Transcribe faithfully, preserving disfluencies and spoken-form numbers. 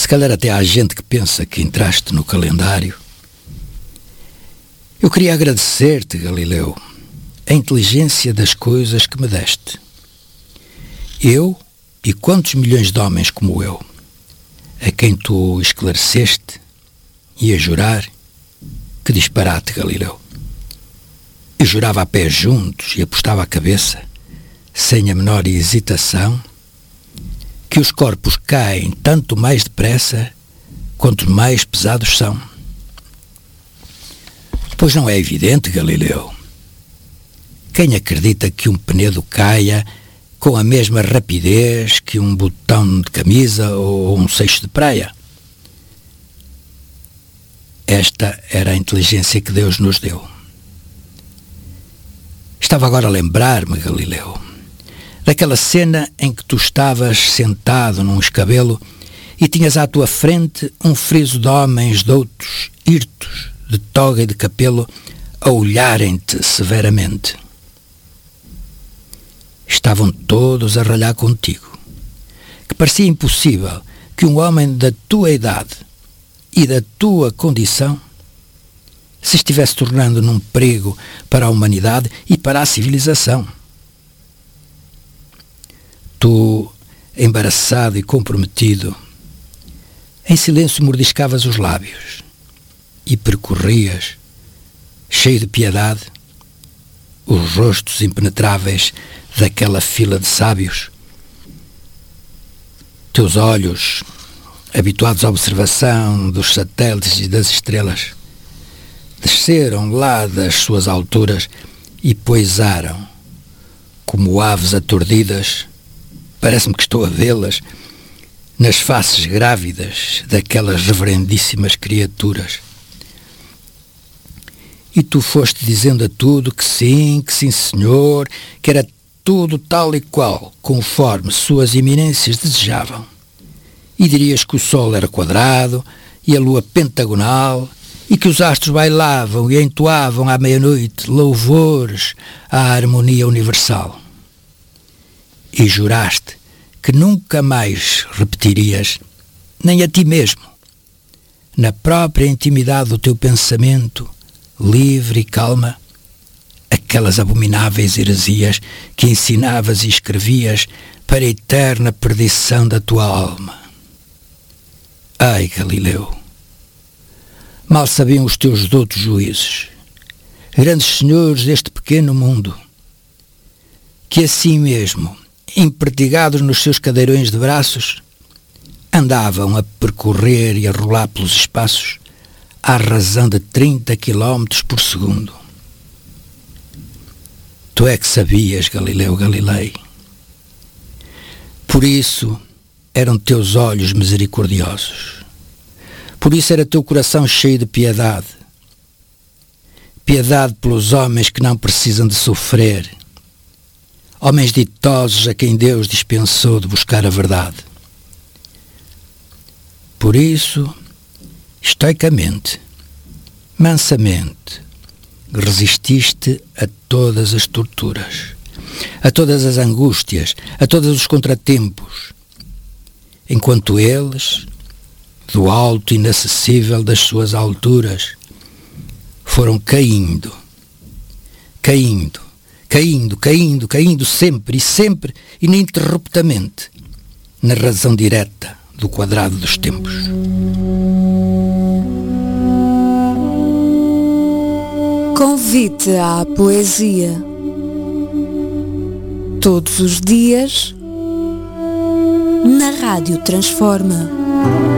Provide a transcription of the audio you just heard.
calhar até há gente que pensa que entraste no calendário. Eu queria agradecer-te, Galileu, a inteligência das coisas que me deste. Eu e quantos milhões de homens como eu, a quem tu esclareceste, e a jurar, que disparate, Galileu. Eu jurava a pé juntos e apostava a cabeça, sem a menor hesitação, que os corpos caem tanto mais depressa quanto mais pesados são. Pois não é evidente, Galileu? Quem acredita que um penedo caia com a mesma rapidez que um botão de camisa ou um seixo de praia? Esta era a inteligência que Deus nos deu. Estava agora a lembrar-me, Galileu, daquela cena em que tu estavas sentado num escabelo e tinhas à tua frente um friso de homens doutos, hirtos, de toga e de capelo, a olharem-te severamente. Estavam todos a ralhar contigo, que parecia impossível que um homem da tua idade e da tua condição se estivesse tornando num perigo para a humanidade e para a civilização. Tu, embaraçado e comprometido, em silêncio mordiscavas os lábios e percorrias, cheio de piedade, os rostos impenetráveis daquela fila de sábios. Teus olhos, habituados à observação dos satélites e das estrelas, desceram lá das suas alturas e poisaram, como aves aturdidas, parece-me que estou a vê-las, nas faces grávidas daquelas reverendíssimas criaturas. E tu foste dizendo a tudo que sim, que sim, senhor, que era tudo tal e qual, conforme suas eminências desejavam. E dirias que o sol era quadrado e a lua pentagonal, e que os astros bailavam e entoavam à meia-noite louvores à harmonia universal. E juraste que nunca mais repetirias, nem a ti mesmo, na própria intimidade do teu pensamento, livre e calma, aquelas abomináveis heresias que ensinavas e escrevias para a eterna perdição da tua alma. Ai, Galileu! Mal sabiam os teus doutos juízes, grandes senhores deste pequeno mundo, que assim mesmo, empertigados nos seus cadeirões de braços, andavam a percorrer e a rolar pelos espaços à razão de trinta quilómetros por segundo. Tu é que sabias, Galileu Galilei. Por isso eram teus olhos misericordiosos. Por isso era teu coração cheio de piedade. Piedade pelos homens que não precisam de sofrer. Homens ditosos a quem Deus dispensou de buscar a verdade. Por isso, estoicamente, mansamente, resististe a todas as torturas, a todas as angústias, a todos os contratempos, enquanto eles, do alto inacessível das suas alturas, foram caindo, caindo, caindo, caindo, caindo sempre e sempre, ininterruptamente, na razão direta do quadrado dos tempos. Convite à poesia. Todos os dias, na Rádio Transforma.